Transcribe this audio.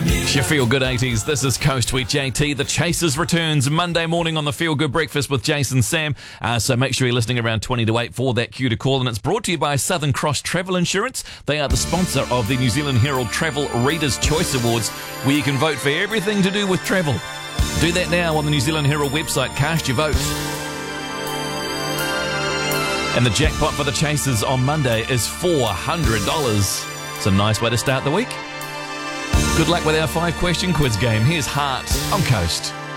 It's your Feel Good 80s. This is Coast with JT. The Chasers returns Monday morning on the Feel Good Breakfast with Jason Sam. So make sure you're listening around 20 to 8 for that cue to call. And it's brought to you by Southern Cross Travel Insurance. They are the sponsor of the New Zealand Herald Travel Readers' Choice Awards, where you can vote for everything to do with travel. Do that now on the New Zealand Herald website. Cast your vote. And the jackpot for the Chasers on Monday is $400. It's a nice way to start the week. Good luck with our 5-question quiz game. Here's Heart on Coast.